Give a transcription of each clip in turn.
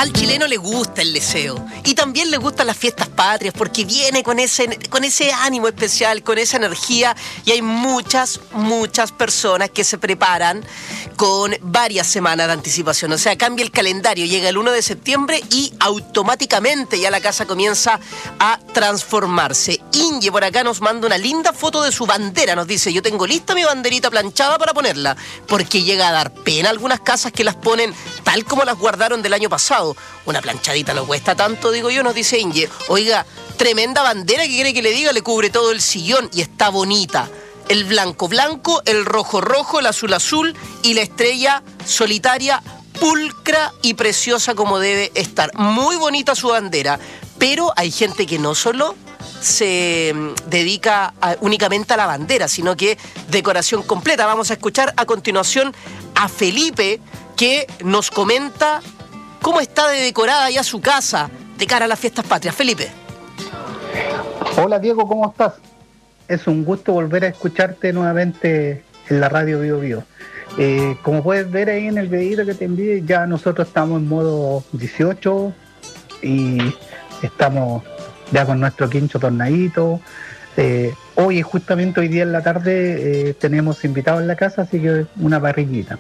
Al chileno le gusta el deseo y también le gustan las fiestas patrias porque viene con ese ánimo especial, con esa energía, y hay muchas personas que se preparan con varias semanas de anticipación. O sea, cambia el calendario, llega el 1 de septiembre y automáticamente ya la casa comienza a transformarse. Inge por acá nos manda una linda foto de su bandera, nos dice: yo tengo lista mi banderita planchada para ponerla, porque llega a dar pena algunas casas que las ponen tal como las guardaron del año pasado. Una planchadita no cuesta tanto, digo yo, nos dice Inge. Oiga, tremenda bandera, que quiere que le diga, le cubre todo el sillón y está bonita. El blanco blanco, el rojo rojo, el azul azul y la estrella solitaria, pulcra y preciosa como debe estar. Muy bonita su bandera, pero hay gente que no solo se dedica únicamente a la bandera, sino que decoración completa. Vamos a escuchar a continuación a Felipe, que nos comenta cómo está de decorada ya su casa de cara a las fiestas patrias. Felipe. Hola Diego, ¿cómo estás? Es un gusto volver a escucharte nuevamente en la radio Bio Bio. Como puedes ver ahí en el videito que te envié, ya nosotros estamos en modo 18 y estamos ya con nuestro quincho tornadito. Justamente hoy día en la tarde tenemos invitados en la casa, así que una parrillita.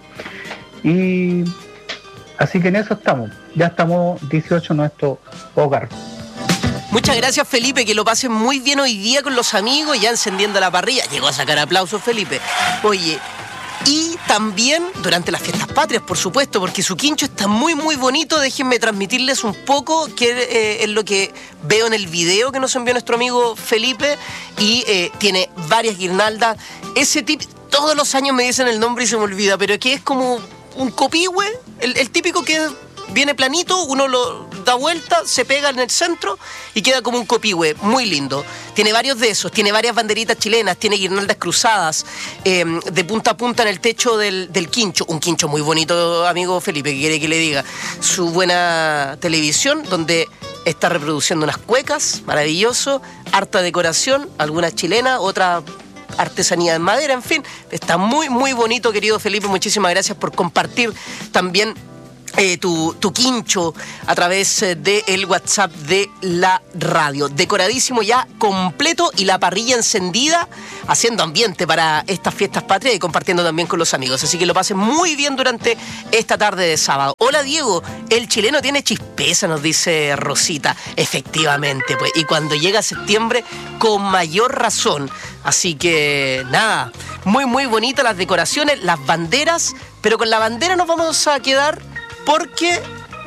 Y así que en eso estamos, ya estamos 18 en nuestro hogar. Muchas gracias, Felipe, que lo pasen muy bien hoy día con los amigos, ya encendiendo la parrilla. Llegó a sacar aplausos, Felipe. Oye, y también durante las fiestas patrias, por supuesto, porque su quincho está muy bonito. Déjenme transmitirles un poco qué es lo que veo en el video que nos envió nuestro amigo Felipe. Y tiene varias guirnaldas. Ese tipo, todos los años me dicen el nombre y se me olvida, pero que es como un copihue, el típico que viene planito, uno lo da vuelta, se pega en el centro y queda como un copihue, muy lindo. Tiene varios de esos, tiene varias banderitas chilenas, tiene guirnaldas cruzadas de punta a punta en el techo del quincho. Un quincho muy bonito, amigo Felipe, que quiere que le diga. Su buena televisión, donde está reproduciendo unas cuecas, maravilloso, harta decoración, algunas chilenas, otras artesanía en madera, en fin, está muy bonito, querido Felipe. Muchísimas gracias por compartir también tu quincho a través del WhatsApp de la radio. Decoradísimo ya, completo, y la parrilla encendida, haciendo ambiente para estas fiestas patrias y compartiendo también con los amigos. Así que lo pasen muy bien durante esta tarde de sábado. Hola Diego, el chileno tiene chispeza, nos dice Rosita. Efectivamente, pues, y cuando llega septiembre, con mayor razón. Así que nada, muy bonitas las decoraciones, las banderas, pero con la bandera nos vamos a quedar porque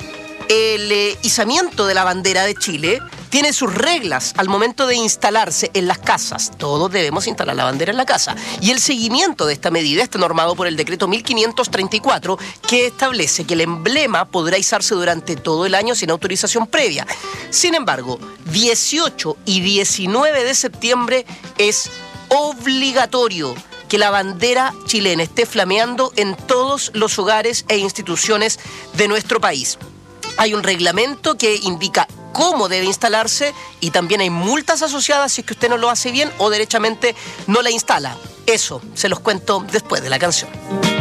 el izamiento de la bandera de Chile tiene sus reglas al momento de instalarse en las casas. Todos debemos instalar la bandera en la casa. Y el seguimiento de esta medida está normado por el decreto 1534, que establece que el emblema podrá izarse durante todo el año sin autorización previa. Sin embargo, 18 y 19 de septiembre es obligatorio que la bandera chilena esté flameando en todos los hogares e instituciones de nuestro país. Hay un reglamento que indica cómo debe instalarse y también hay multas asociadas si es que usted no lo hace bien o derechamente no la instala. Eso se los cuento después de la canción.